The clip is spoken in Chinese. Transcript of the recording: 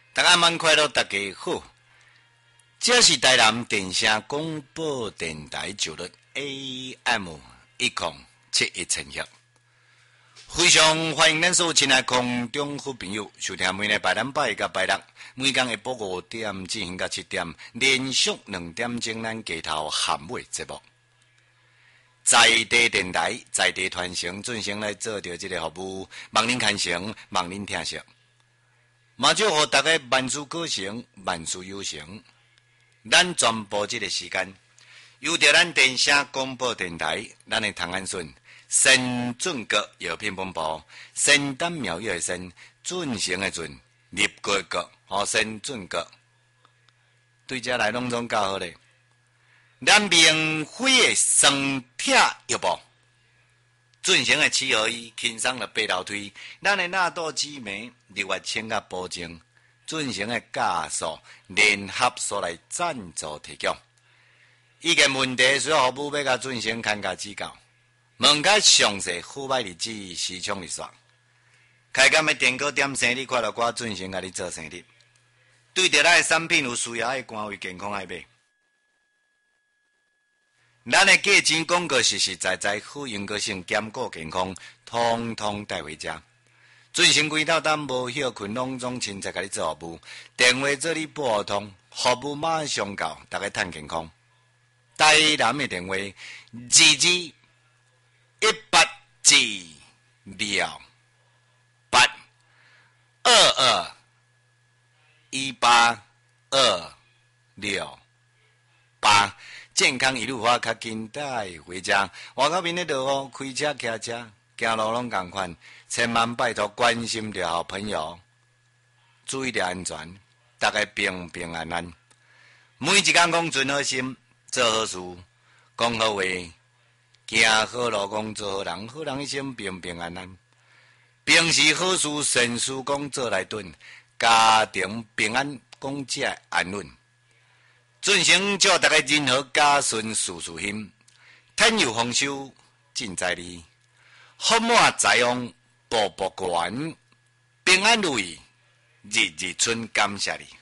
大家晚快乐，大家好。这是台南电声广播电台九律 AM 1071千赫，非常欢迎咱所有亲爱空中好朋友收听每日拜咱拜甲拜六，每天下晡5点进行到7点，连续2点钟咱街头喊尾节目。在地电台、在地传承，进行来做着这个服务，望您看成，望您听惜。嘛，祝福大家万事可成，万事有成。咱全部这个时间，由着咱电声广播电台，咱的唐安顺、神准国药品本部、神丹妙药的神、准成的准、立国国、神准国，对这来拢总较好咧。咱明辉的双铁药部，准成的7合1，轻松的8楼推，咱的纳豆激酶、日月清甲保证，准成的加速联合所来赞助提供。意见问题需要服务要甲准成看加指教，问较详细购买日子、时充日线。开工的电锅点生日，快乐我准成甲你做生日。对着咱的产品有需要爱关为健康爱买。咱的价钱广告实实在在，好用个性，兼顾健康，通通带回家。准成规套单无休困，拢总亲切甲你做服务。电话做你拨通，服务马上到，大家趁健康。台南的电话2218健康一路花较紧带回家。外口面的道路开车骑车，行路拢共款，千万拜托关心着好朋友，注意着安全，大家平平安安。每一天讲存好心，做好事，讲好话，行好路，讲做好人，好人一生平平安安。平时好事善事讲做来顿，家庭平安讲这安稳。准成祝大家人和家顺，事事兴，天有丰收尽在你，福满财旺步步悬，平安如意日日春，感谢你。